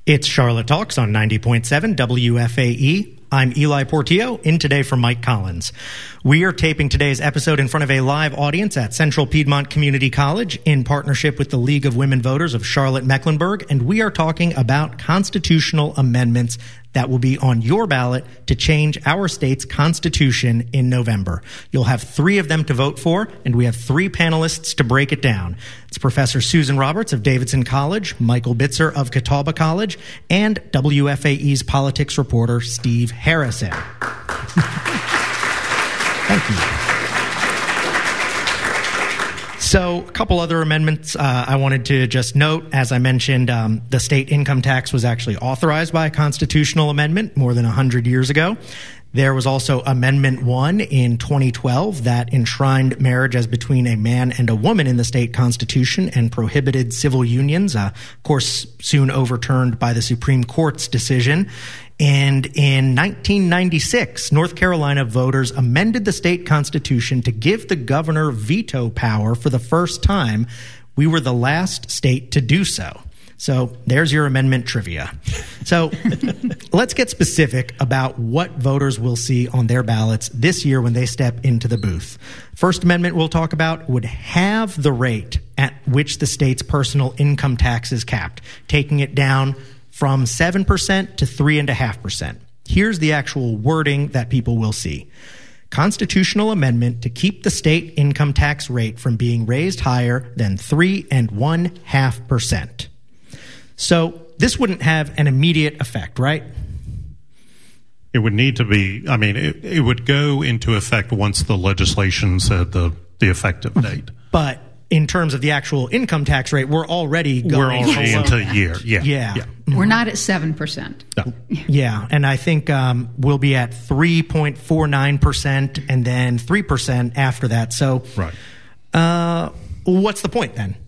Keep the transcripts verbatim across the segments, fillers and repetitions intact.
It's Charlotte Talks on ninety point seven W F A E. I'm Eli Portillo, in today for Mike Collins. We are taping today's episode in front of a live audience at Central Piedmont Community College in partnership with the League of Women Voters of Charlotte-Mecklenburg, and we are talking about constitutional amendments that will be on your ballot to change our state's constitution in November. You'll have three of them to vote for, and we have three panelists to break it down. It's Professor Susan Roberts of Davidson College, Michael Bitzer of Catawba College, and W F A E's politics reporter Steve Harrison. Thank you. So a couple other amendments uh, I wanted to just note. As I mentioned, um, the state income tax was actually authorized by a constitutional amendment more than one hundred years ago. There was also Amendment one in twenty twelve that enshrined marriage as between a man and a woman in the state constitution and prohibited civil unions, uh, of course, soon overturned by the Supreme Court's decision. And in nineteen ninety-six, North Carolina voters amended the state constitution to give the governor veto power for the first time. We were the last state to do so. So there's your amendment trivia. So let's get specific about what voters will see on their ballots this year when they step into the booth. First Amendment we'll talk about would have the rate at which the state's personal income tax is capped, taking it down from seven percent to three point five percent. Here's the actual wording that people will see. Constitutional amendment to keep the state income tax rate from being raised higher than three and one half percent. So this wouldn't have an immediate effect, right? It would need to be, I mean, it, it would go into effect once the legislation said the, the effective date. But in terms of the actual income tax rate, we're already going We're already below into a that. year. Yeah. Yeah. yeah. We're not at seven percent. No. Yeah. And I think um, we'll be at three point four nine percent and then three percent after that. So right. uh, what's the point then?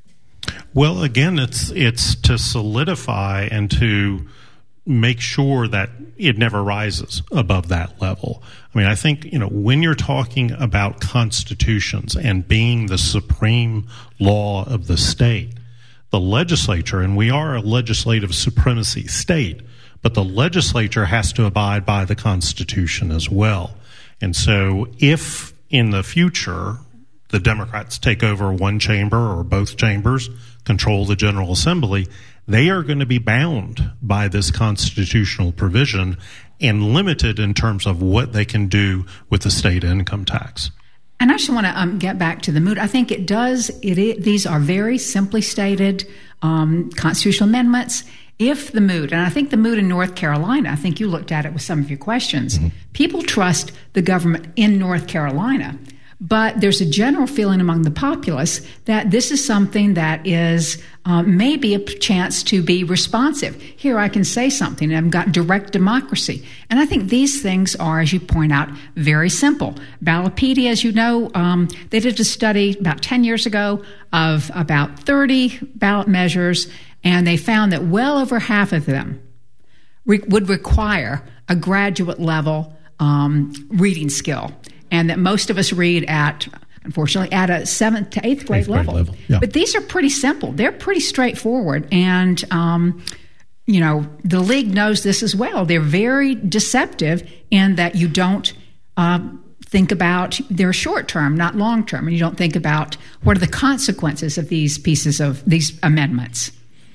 Well, again, it's it's to solidify and to make sure that it never rises above that level. I mean, I think, you know, when you're talking about constitutions and being the supreme law of the state, the legislature, and we are a legislative supremacy state, but the legislature has to abide by the Constitution as well. And so if in the future the Democrats take over one chamber or both chambers, control the General Assembly, they are going to be bound by this constitutional provision and limited in terms of what they can do with the state income tax. And I just want to um, get back to the mood. I think it does, it, it, these are very simply stated um, constitutional amendments. If the mood, and I think the mood in North Carolina, I think you looked at it with some of your questions, mm-hmm. people trust the government in North Carolina. But there's a general feeling among the populace that this is something that is um, maybe a chance to be responsive. Here I can say something, and I've got direct democracy. And I think these things are, as you point out, very simple. Ballotpedia, as you know, um, they did a study about ten years ago of about thirty ballot measures, and they found that well over half of them re- would require a graduate level um, reading skill. And that most of us read at, unfortunately, at a seventh to eighth grade, eighth grade level. level. Yeah. But these are pretty simple. They're pretty straightforward. And, um, you know, the league knows this as well. They're very deceptive in that you don't um, think about, they're short term, not long term. And you don't think about what are the consequences of these pieces of these amendments.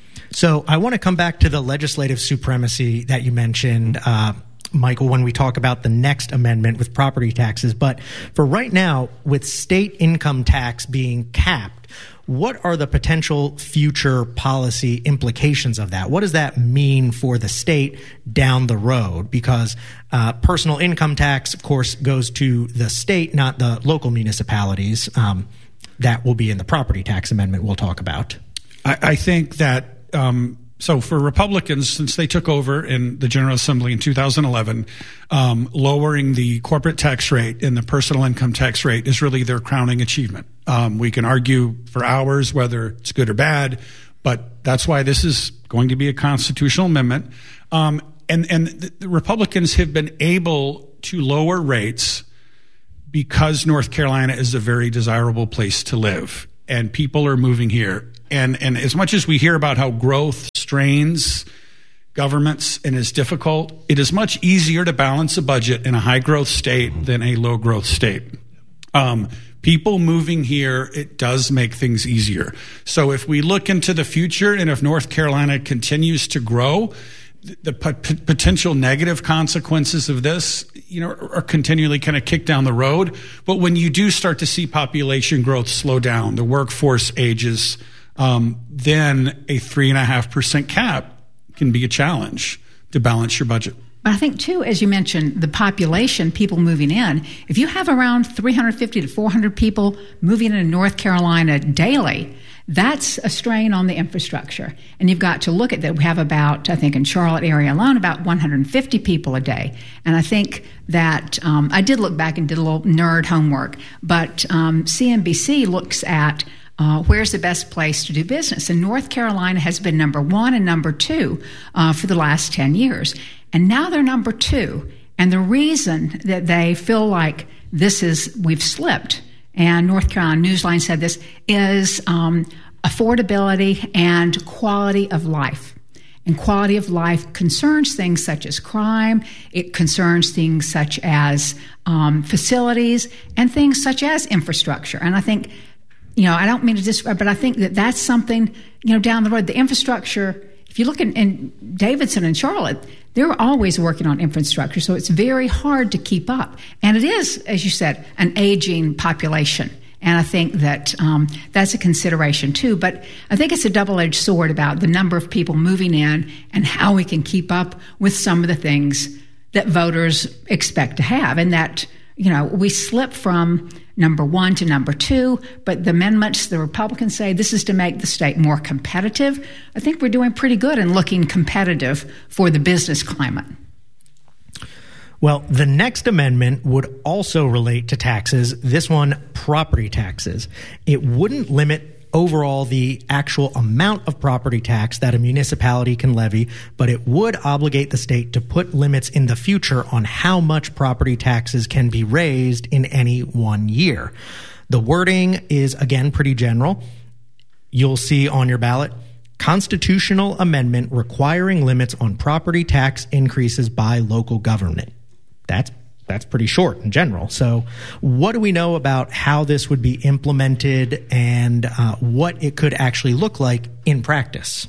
So I want to come back to the legislative supremacy that you mentioned, uh, Michael, when we talk about the next amendment with property taxes. But for right now, with state income tax being capped, what are the potential future policy implications of that? What does that mean for the state down the road? Because uh, personal income tax, of course, goes to the state, not the local municipalities. Um, that will be in the property tax amendment we'll talk about. I, I think that um, So for Republicans, since they took over in the General Assembly in two thousand eleven, um, lowering the corporate tax rate and the personal income tax rate is really their crowning achievement. Um, we can argue for hours whether it's good or bad, but that's why this is going to be a constitutional amendment. Um, and, and the Republicans have been able to lower rates because North Carolina is a very desirable place to live, and people are moving here. And and as much as we hear about how growth strains governments and is difficult, it is much easier to balance a budget in a high growth state than a low growth state. Um, people moving here, it does make things easier. So if we look into the future and if North Carolina continues to grow, the p- potential negative consequences of this, you know, are continually kind of kicked down the road. But when you do start to see population growth slow down, the workforce ages, um, then a three and a half percent cap can be a challenge to balance your budget. But I think, too, as you mentioned, the population, people moving in, if you have around three hundred fifty to four hundred people moving into North Carolina daily, that's a strain on the infrastructure. And you've got to look at that. We have about, I think in Charlotte area alone, about one hundred fifty people a day. And I think that um, I did look back and did a little nerd homework, but um, C N B C looks at Uh, where's the best place to do business? And North Carolina has been number one and number two uh, for the last ten years. And now they're number two. And the reason that they feel like this is, we've slipped, and North Carolina Newsline said this, is um, affordability and quality of life. And quality of life concerns things such as crime. It concerns things such as um, facilities and things such as infrastructure. And I think, you know, I don't mean to disagree, but I think that that's something, you know, down the road, the infrastructure, if you look in, in Davidson and Charlotte, they're always working on infrastructure. So it's very hard to keep up. And it is, as you said, an aging population. And I think that um, that's a consideration too. But I think it's a double-edged sword about the number of people moving in and how we can keep up with some of the things that voters expect to have. And that, you know, we slip from number one to number two, but the amendments, the Republicans say this is to make the state more competitive. I think we're doing pretty good in looking competitive for the business climate. Well, the next amendment would also relate to taxes, this one, property taxes. It wouldn't limit overall the actual amount of property tax that a municipality can levy, but it would obligate the state to put limits in the future on how much property taxes can be raised in any one year. The wording is, again, pretty general. You'll see on your ballot, constitutional amendment requiring limits on property tax increases by local government. That's That's pretty short in general. So what do we know about how this would be implemented and uh, what it could actually look like in practice?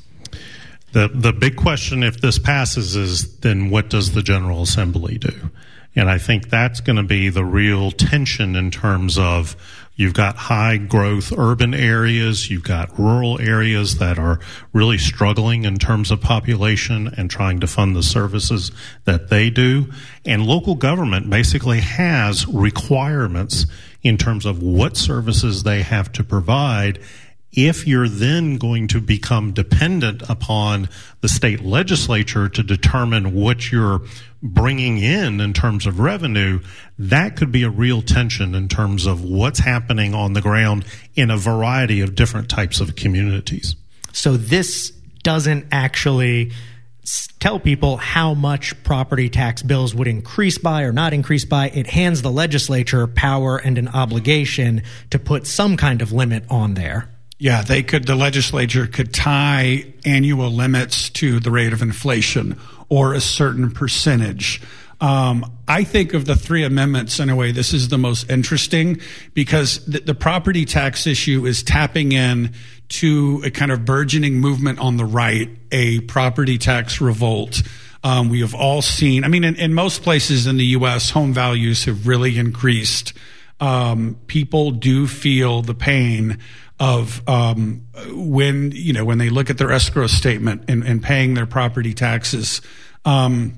The the big question, if this passes, is then what does the General Assembly do? And I think that's going to be the real tension in terms of you've got high growth urban areas, you've got rural areas that are really struggling in terms of population and trying to fund the services that they do. And local government basically has requirements in terms of what services they have to provide. If you're then going to become dependent upon the state legislature to determine what you're bringing in in terms of revenue, that could be a real tension in terms of what's happening on the ground in a variety of different types of communities. So this doesn't actually tell people how much property tax bills would increase by or not increase by. It hands the legislature power and an obligation to put some kind of limit on there. Yeah, they could, the legislature could tie annual limits to the rate of inflation or a certain percentage. Um, I think of the three amendments in a way, this is the most interesting because the, the property tax issue is tapping in to a kind of burgeoning movement on the right, a property tax revolt. Um, we have all seen, I mean, in, in most places in the U S, home values have really increased. Um, people do feel the pain of um, when, you know, when they look at their escrow statement and, and paying their property taxes. Um,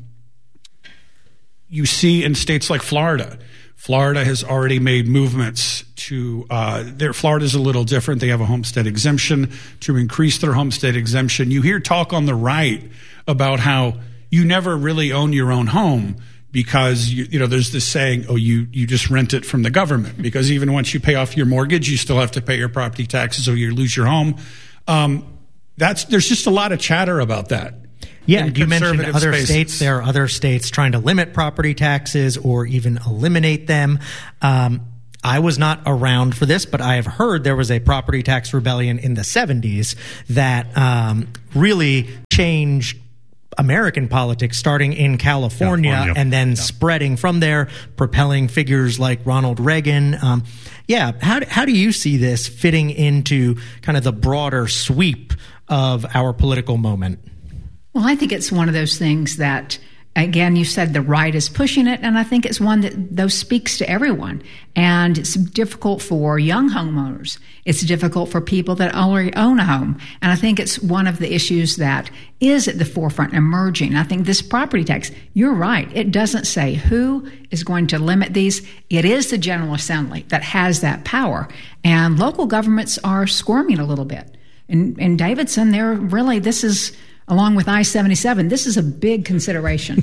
you see in states like Florida, Florida has already made movements to, uh, their, Florida's a little different. They have a homestead exemption to increase their homestead exemption. You hear talk on the right about how you never really own your own home because, you, you know, there's this saying, oh, you, you just rent it from the government because even once you pay off your mortgage, you still have to pay your property taxes or you lose your home. Um, that's, there's just a lot of chatter about that. Yeah, you mentioned other spaces. states. There are other states trying to limit property taxes or even eliminate them. Um, I was not around for this, but I have heard there was a property tax rebellion in the seventies that um, really changed American politics, starting in California, California. and then yeah. spreading from there, propelling figures like Ronald Reagan. Um, yeah, how do, how do you see this fitting into kind of the broader sweep of our political moment? Well, I think it's one of those things that, again, you said the right is pushing it, and I think it's one that though speaks to everyone. And it's difficult for young homeowners. It's difficult for people that already own a home. And I think it's one of the issues that is at the forefront emerging. I think this property tax, you're right, it doesn't say who is going to limit these. It is the General Assembly that has that power. And local governments are squirming a little bit. In, in Davidson, they're really, this is, along with I seventy-seven, this is a big consideration.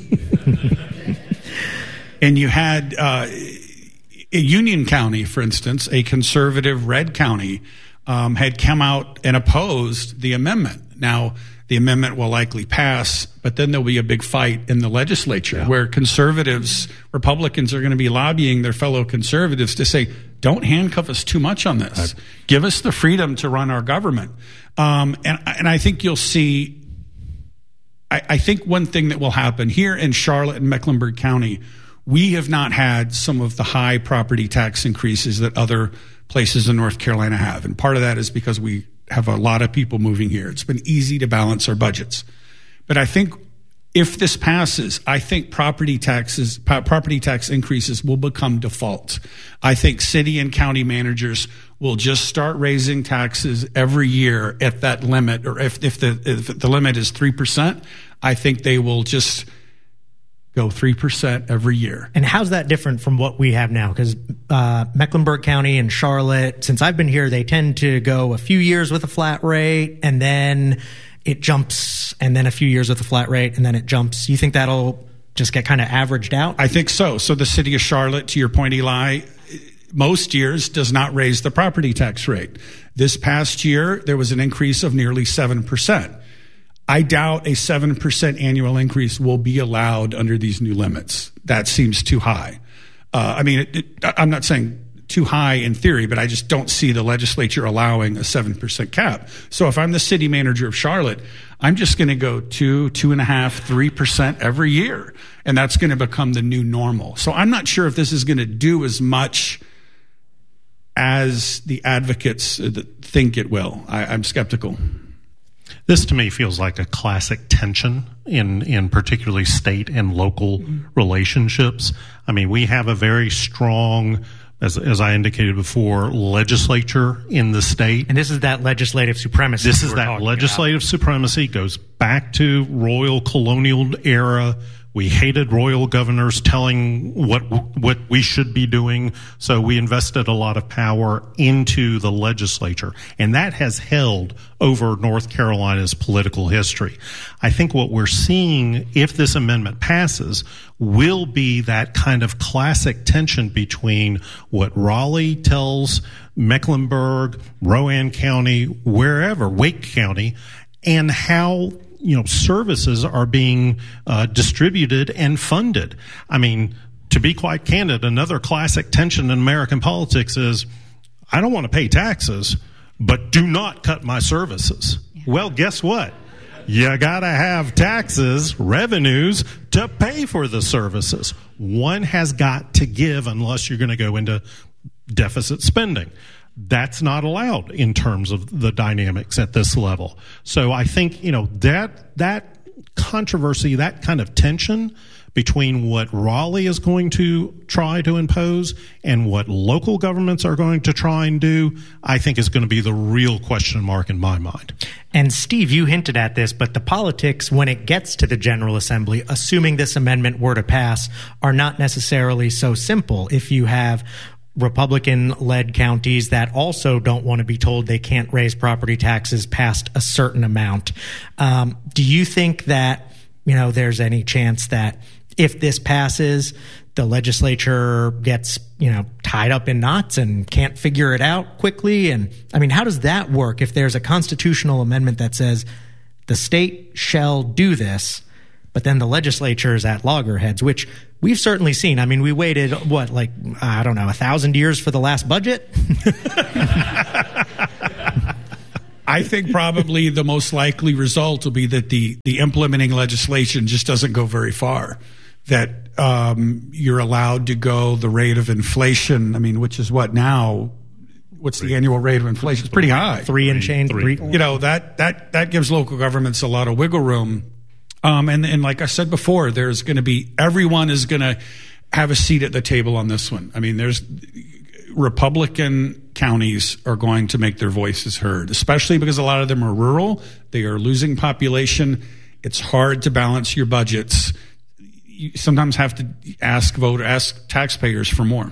And you had uh, Union County, for instance, a conservative red county, um, had come out and opposed the amendment. Now, the amendment will likely pass, but then there'll be a big fight in the legislature yeah. where conservatives, Republicans are going to be lobbying their fellow conservatives to say, don't handcuff us too much on this. Right. Give us the freedom to run our government. Um, and, and I think you'll see I think one thing that will happen here in Charlotte and Mecklenburg County, we have not had some of the high property tax increases that other places in North Carolina have. And part of that is because we have a lot of people moving here. It's been easy to balance our budgets. But I think if this passes, I think property taxes, property tax increases will become default. I think city and county managers will just start raising taxes every year at that limit, or if, if the if the limit is three percent, I think they will just go three percent every year. And how's that different from what we have now? Because uh, Mecklenburg County and Charlotte, since I've been here, they tend to go a few years with a flat rate, and then it jumps, and then a few years with a flat rate, and then it jumps. You think that'll just get kind of averaged out? I think so. So the city of Charlotte, to your point, Eli, most years does not raise the property tax rate. This past year, there was an increase of nearly seven percent. I doubt a seven percent annual increase will be allowed under these new limits. That seems too high. Uh, I mean, it, it, I'm not saying too high in theory, but I just don't see the legislature allowing a seven percent cap. So if I'm the city manager of Charlotte, I'm just going to go two, two and a half, three percent every year. And that's going to become the new normal. So I'm not sure if this is going to do as much as the advocates think it will. I, I'm skeptical. This to me feels like a classic tension in, in particularly state and local mm-hmm. relationships. I mean, we have a very strong, as, as I indicated before, legislature in the state. And this is that legislative supremacy. This is that legislative about. supremacy. Goes back to royal colonial era. We hated royal governors telling what what we should be doing, so we invested a lot of power into the legislature, and that has held over North Carolina's political history. I think what we're seeing, if this amendment passes, will be that kind of classic tension between what Raleigh tells Mecklenburg, Rowan County, wherever, Wake County, and how you know, services are being uh, distributed and funded. I mean, to be quite candid, another classic tension in American politics is, I don't want to pay taxes, but do not cut my services. Yeah. Well, guess what? You gotta have taxes, revenues, to pay for the services. One has got to give unless you're going to go into deficit spending. That's not allowed in terms of the dynamics at this level. So I think, you know, that that controversy, that kind of tension between what Raleigh is going to try to impose and what local governments are going to try and do, I think is going to be the real question mark in my mind. And Steve, you hinted at this, but the politics, when it gets to the General Assembly, assuming this amendment were to pass, are not necessarily so simple. If you have Republican-led counties that also don't want to be told they can't raise property taxes past a certain amount. Um, do you think that, you know, there's any chance that if this passes, the legislature gets, you know, tied up in knots and can't figure it out quickly? And I mean, how does that work if there's a constitutional amendment that says the state shall do this, but then the legislature is at loggerheads, which we've certainly seen. I mean, we waited, what, like, I don't know, a thousand years for the last budget? I think probably the most likely result will be that the, the implementing legislation just doesn't go very far. That um, you're allowed to go the rate of inflation, I mean, which is what now, what's the annual rate of inflation? It's pretty high. Three and change. Three. You know, that, that, that gives local governments a lot of wiggle room. Um, and, and like I said before, there's going to be, everyone is going to have a seat at the table on this one. I mean, there's Republican counties are going to make their voices heard, especially because a lot of them are rural. They are losing population. It's hard to balance your budgets. You sometimes have to ask voter, ask taxpayers for more.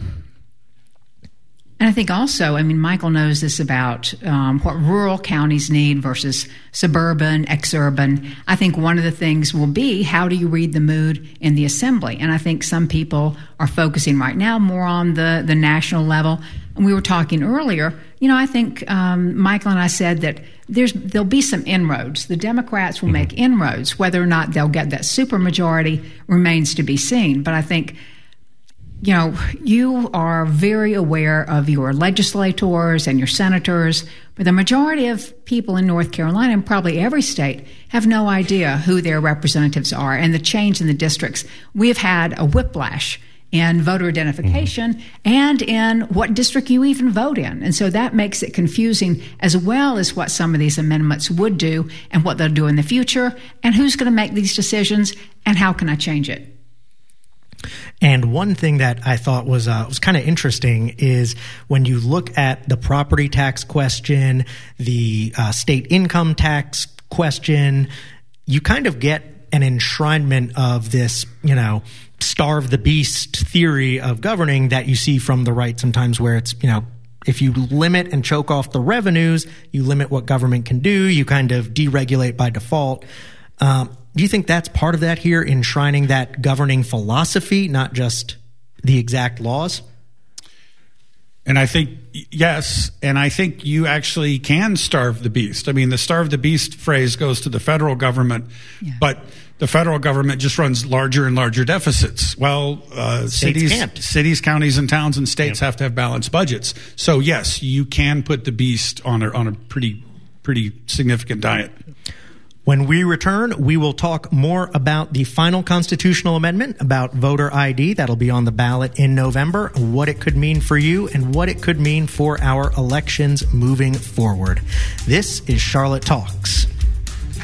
And I think also, I mean, Michael knows this about um, what rural counties need versus suburban, exurban. I think one of the things will be, how do you read the mood in the assembly? And I think some people are focusing right now more on the, the national level. And we were talking earlier, you know, I think um, Michael and I said that there's there'll be some inroads. The Democrats will mm-hmm. make inroads. Whether or not they'll get that supermajority remains to be seen. But I think, you know, you are very aware of your legislators and your senators, but the majority of people in North Carolina and probably every state have no idea who their representatives are. And the change in the districts, we've had a whiplash in voter identification mm-hmm. and in what district you even vote in. And so that makes it confusing, as well as what some of these amendments would do and what they'll do in the future, and who's going to make these decisions and how can I change it. And one thing that I thought was uh, was kind of interesting is when you look at the property tax question, the uh, state income tax question, you kind of get an enshrinement of this, you know, starve the beast theory of governing that you see from the right sometimes, where it's, you know, if you limit and choke off the revenues, you limit what government can do, you kind of deregulate by default. Um, do you think that's part of that here, enshrining that governing philosophy, not just the exact laws? And I think, yes, and I think you actually can starve the beast. I mean, the starve the beast phrase goes to the federal government, yeah. but the federal government just runs larger and larger deficits. Well, uh, cities, can't. cities, counties, and towns and states yeah. have to have balanced budgets. So, yes, you can put the beast on a, on a pretty, pretty significant diet. When we return, we will talk more about the final constitutional amendment, about voter I D. That'll be on the ballot in November, what it could mean for you and what it could mean for our elections moving forward. This is Charlotte Talks.